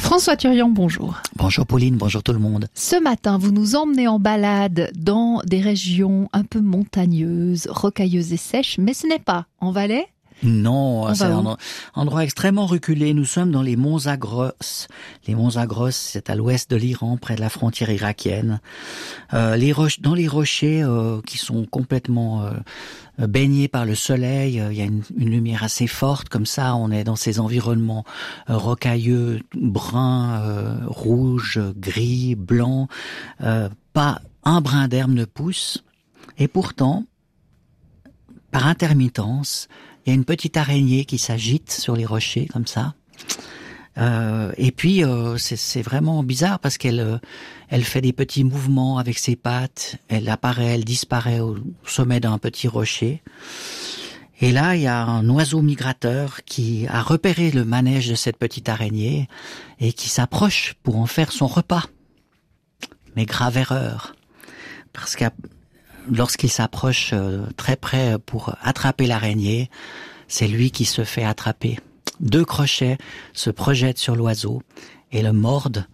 François Turian, bonjour. Bonjour Pauline, bonjour tout le monde. Ce matin, vous nous emmenez en balade dans des régions un peu montagneuses, rocailleuses et sèches, mais ce n'est pas en Valais. Non, c'est un endroit extrêmement reculé. Nous sommes dans les monts Zagros. Les monts Zagros, c'est à l'ouest de l'Iran, près de la frontière irakienne. Dans les rochers qui sont complètement baignés par le soleil, il y a une lumière assez forte. Comme ça, on est dans ces environnements rocailleux, bruns, rouges, gris, blancs. Pas un brin d'herbe ne pousse. Et pourtant, par intermittence, il y a une petite araignée qui s'agite sur les rochers, comme ça. Et puis, c'est vraiment bizarre parce qu'elle fait des petits mouvements avec ses pattes. Elle apparaît, elle disparaît au sommet d'un petit rocher. Et là, il y a un oiseau migrateur qui a repéré le manège de cette petite araignée et qui s'approche pour en faire son repas. Mais grave erreur. Parce que lorsqu'il s'approche très près pour attraper l'araignée, c'est lui qui se fait attraper. 2 crochets se projettent sur l'oiseau et le mordent,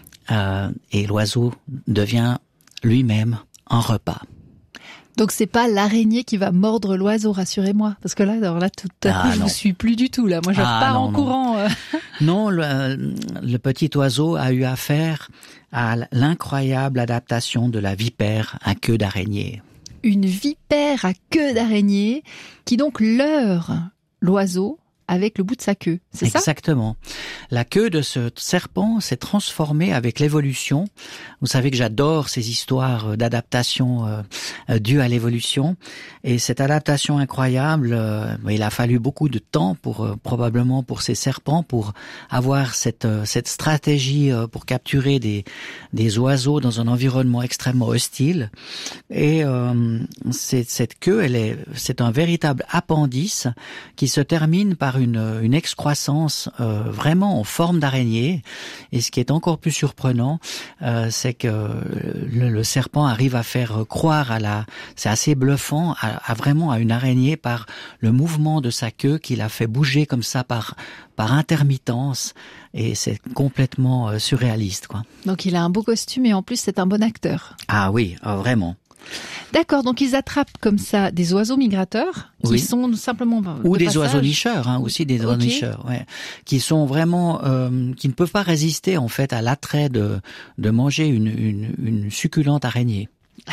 et l'oiseau devient lui-même un repas. Donc c'est pas l'araignée qui va mordre l'oiseau, rassurez-moi, parce que là, tout à coup, je vous suis plus du tout. Là, moi, je pars en courant. Non, le petit oiseau a eu affaire à l'incroyable adaptation de la vipère à queue d'araignée. Une vipère à queue d'araignée qui donc leurre l'oiseau avec le bout de sa queue, c'est ça ? Exactement. La queue de ce serpent s'est transformée avec l'évolution. Vous savez que j'adore ces histoires d'adaptation dues à l'évolution. Et cette adaptation incroyable, il a fallu beaucoup de temps probablement pour ces serpents pour avoir cette stratégie pour capturer des oiseaux dans un environnement extrêmement hostile. Et cette queue, c'est un véritable appendice qui se termine par une excroissance vraiment en forme d'araignée. Et ce qui est encore plus surprenant, c'est que le serpent arrive à faire croire c'est assez bluffant, vraiment à une araignée par le mouvement de sa queue qu'il a fait bouger comme ça par intermittence. Et c'est complètement surréaliste, quoi. Donc il a un beau costume et en plus c'est un bon acteur. Ah oui, vraiment. D'accord, donc ils attrapent comme ça des oiseaux migrateurs qui sont simplement ou des passage. Oiseaux nicheurs, aussi des oiseaux nicheurs, qui sont vraiment qui ne peuvent pas résister en fait à l'attrait de manger une succulente araignée.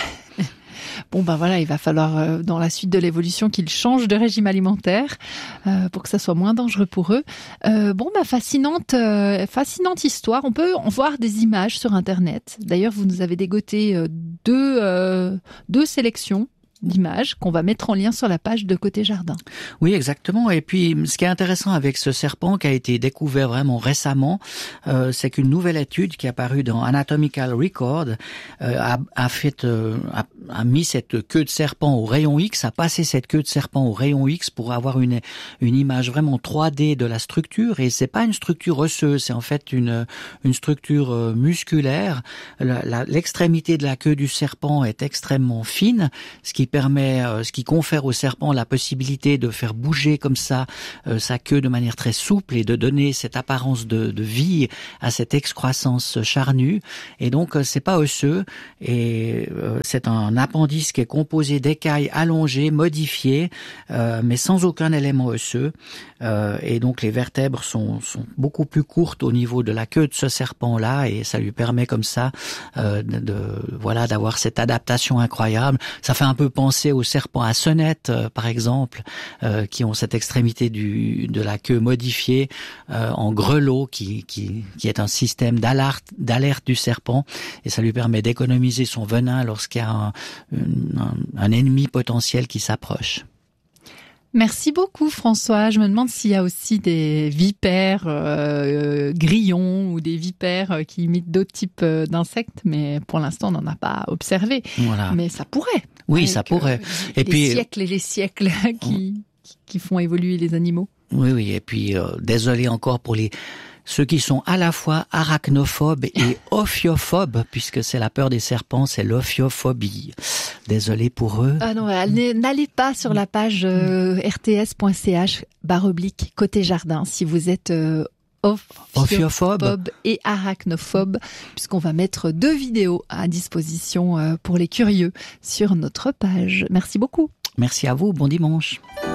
Bon voilà, il va falloir dans la suite de l'évolution qu'ils changent de régime alimentaire pour que ça soit moins dangereux pour eux. Fascinante histoire. On peut en voir des images sur Internet. D'ailleurs, vous nous avez dégoté deux sélections d'images qu'on va mettre en lien sur la page de Côté Jardin. Oui, exactement. Et puis, ce qui est intéressant avec ce serpent qui a été découvert vraiment récemment, c'est qu'une nouvelle étude qui est apparue dans Anatomical Record a mis cette queue de serpent au rayon X, a passé cette queue de serpent au rayon X pour avoir une image vraiment 3D de la structure. Et c'est pas une structure osseuse, c'est en fait une structure musculaire. L'extrémité de la queue du serpent est extrêmement fine, ce qui confère au serpent la possibilité de faire bouger comme ça sa queue de manière très souple et de donner cette apparence de vie à cette excroissance charnue. Et donc c'est pas osseux et c'est un appendice qui est composé d'écailles allongées, modifiées, mais sans aucun élément osseux. Et donc les vertèbres sont beaucoup plus courtes au niveau de la queue de ce serpent-là et ça lui permet comme ça d'avoir cette adaptation incroyable. Ça fait un peu penser aux serpents à sonnette, par exemple, qui ont cette extrémité de la queue modifiée en grelot, qui est un système d'alerte du serpent, et ça lui permet d'économiser son venin lorsqu'il y a un ennemi potentiel qui s'approche. Merci beaucoup François. Je me demande s'il y a aussi des vipères grillons ou des vipères qui imitent d'autres types d'insectes, mais pour l'instant on n'en a pas observé. Voilà. Mais ça pourrait. Oui, ça pourrait. Et puis siècles et les siècles qui font évoluer les animaux. Oui, et puis désolé encore pour ceux qui sont à la fois arachnophobes et ophiophobes, puisque c'est la peur des serpents, c'est l'ophiophobie. Désolé pour eux. Ah non, n'allez pas sur la page rts.ch/côté jardin si vous êtes Ophiophobe et Arachnophobe, puisqu'on va mettre 2 vidéos à disposition pour les curieux sur notre page. Merci beaucoup. Merci à vous, bon dimanche.